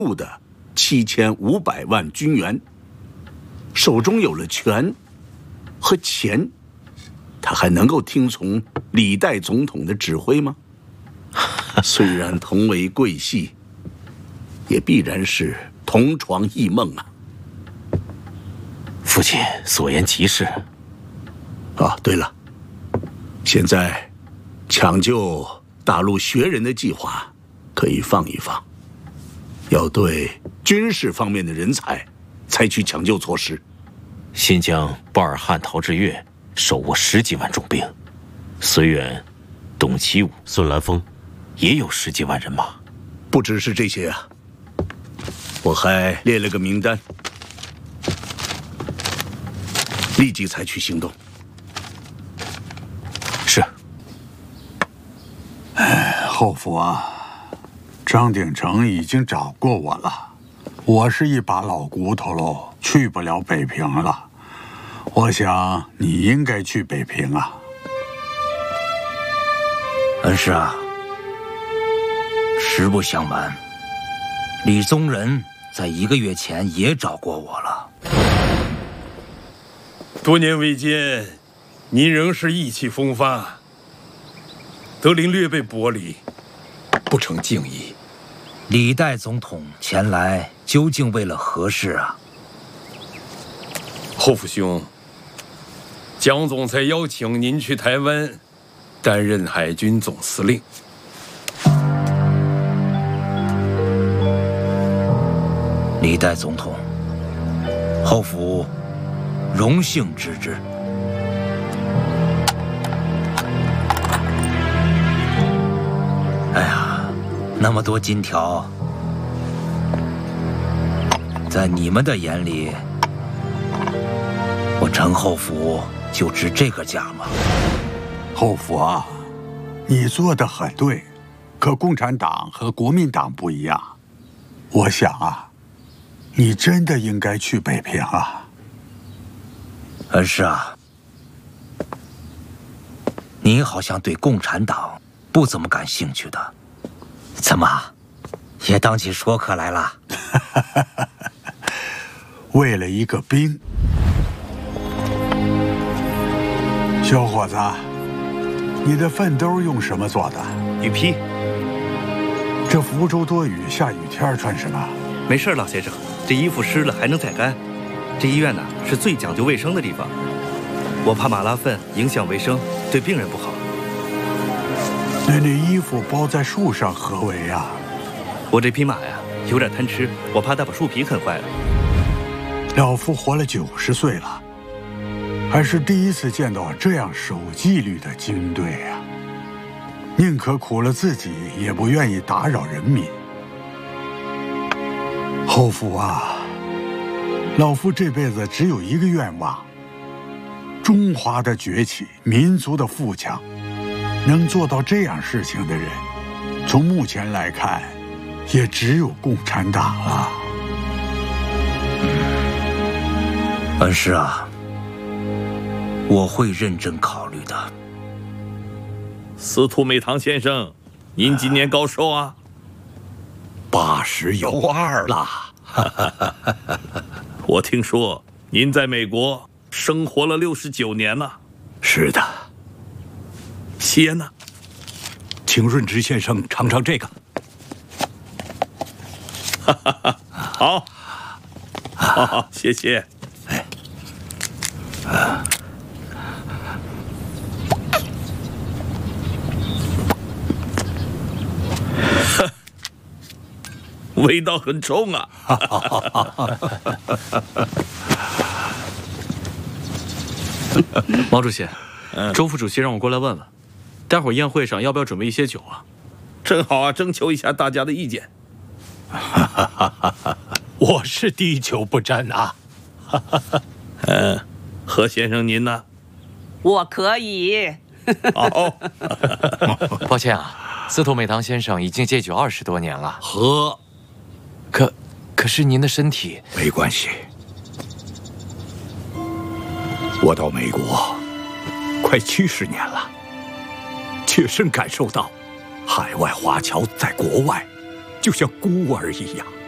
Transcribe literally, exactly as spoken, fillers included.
部的七千五百万军援，手中有了权和钱，他还能够听从李代总统的指挥吗？虽然同为贵系，也必然是同床异梦啊。 父亲所言极是。 啊，对了，现在抢救大陆学人的计划可以放一放，要对军事方面的人才采取抢救措施。 新疆巴尔汉陶志岳手握十几万重兵，绥远董其武、 孙兰峰也有十几万人马。 不只是这些啊，我还列了个名单，立即采取行动。 是。 哎，后府啊，张鼎丞已经找过我了，我是一把老骨头喽，去不了北平了。我想你应该去北平啊。 恩师啊，实不相瞒，李宗仁在一个月前也找过我了。 多年未见，您仍是意气风发。德林略被剥离，不成敬意。 李代总统前来究竟为了何事啊？ 后父兄，蒋总裁邀请您去台湾担任海军总司令。 李代总统，后府荣幸之至。哎呀，那么多金条，在你们的眼里，我陈后府就值这个价吗？ 后府啊，你做的很对，可共产党和国民党不一样。我想啊，你真的应该去北平啊。 恩师啊，您好像对共产党不怎么感兴趣的，怎么也当起说客来了？ 为了一个兵，小伙子，你的粪兜用什么做的？ 雨披。 这福州多雨，下雨天穿什么？ 没事，老先生，这衣服湿了还能再干。这医院呢是最讲究卫生的地方，我怕马拉粪影响卫生，对病人不好。 那那衣服包在树上何为呀？ 我这匹马呀有点贪吃，我怕它把树皮啃坏了。 老夫活了九十岁了，还是第一次见到这样守纪律的军队啊！宁可苦了自己，也不愿意打扰人民。后府啊，老夫这辈子只有一个愿望：中华的崛起，民族的富强。能做到这样事情的人，从目前来看，也只有共产党了。 恩师啊，我会认真考虑的。 司徒美堂先生，您今年高寿啊？ 八十有二了。 我听说您在美国生活了六十九年了。 是的。 吸烟呢？ 请润之先生尝尝这个。 好，好，好，谢谢。 哎， 啊，味道很冲啊！ 毛主席，周副主席让我过来问问，待会儿宴会上要不要准备一些酒啊？ 正好啊，征求一下大家的意见。 我是滴酒不沾啊。 嗯，何先生您呢？ 我可以。 好。 抱歉啊，司徒美堂先生已经戒酒二十多年了。 喝。 可，可是您的身体…… 没关系。我到美国快七十年了，切身感受到，海外华侨在国外就像孤儿一样。